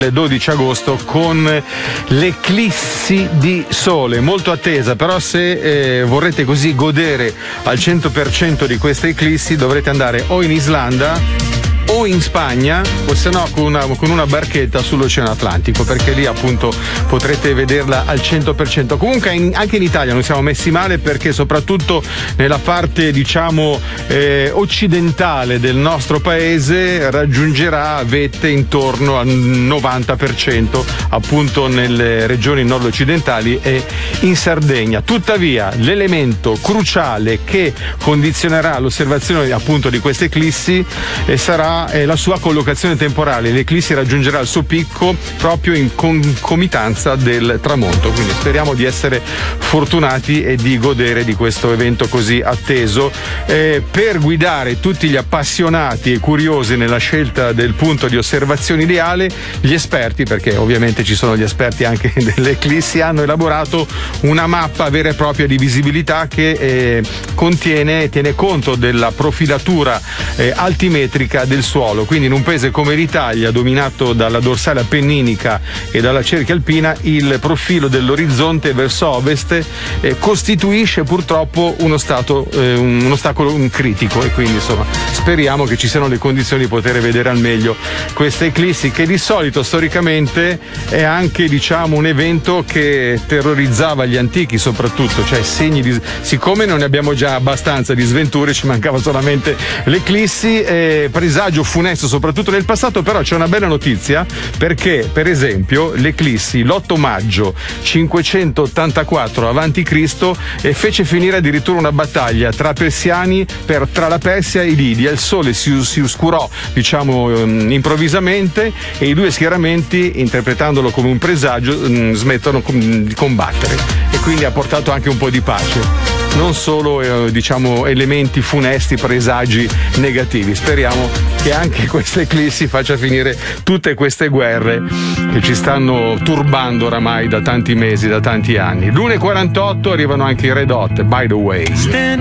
12 agosto con l'eclissi di sole, molto attesa, però se vorrete così godere al 100% di questa eclissi dovrete andare o in Islanda o in Spagna o se no con una barchetta sull'Oceano Atlantico, perché lì appunto potrete vederla al 100%. Comunque anche in Italia non siamo messi male, perché soprattutto nella parte occidentale del nostro paese raggiungerà vette intorno al 90% appunto nelle regioni nord-occidentali e in Sardegna. Tuttavia l'elemento cruciale che condizionerà l'osservazione appunto di queste eclissi sarà la sua collocazione temporale. L'eclissi raggiungerà il suo picco proprio in concomitanza del tramonto, quindi speriamo di essere fortunati e di godere di questo evento così atteso. Per guidare tutti gli appassionati e curiosi nella scelta del punto di osservazione ideale, gli esperti, perché ovviamente ci sono gli esperti anche delle eclissi, hanno elaborato una mappa vera e propria di visibilità che tiene conto della profilatura altimetrica del suolo. Quindi in un paese come l'Italia, dominato dalla dorsale appenninica e dalla cerchia alpina, il profilo dell'orizzonte verso ovest costituisce purtroppo un ostacolo critico, e quindi insomma speriamo che ci siano le condizioni di poter vedere al meglio questa eclissi, che di solito storicamente è anche un evento che terrorizzava gli antichi, soprattutto, cioè siccome non ne abbiamo già abbastanza di sventure, ci mancava solamente l'eclissi, presagio funesto soprattutto nel passato. Però c'è una bella notizia, perché per esempio l'eclissi l'8 maggio 584 a.C. fece finire addirittura una battaglia tra la Persia e i Lidia. Il sole si oscurò improvvisamente e i due schieramenti, interpretandolo come un presagio, smettono di combattere, e quindi ha portato anche un po' di pace, non solo elementi funesti, presagi negativi. Speriamo che anche questa eclissi faccia finire tutte queste guerre che ci stanno turbando oramai da tanti mesi, da tanti anni. L'1:48 arrivano anche i Red Hot, By the Way.